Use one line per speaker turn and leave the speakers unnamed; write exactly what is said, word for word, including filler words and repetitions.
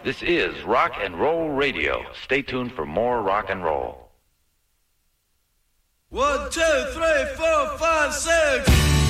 This is Rock and Roll Radio. Stay tuned for more rock and roll.
One, two, three, four, five, six.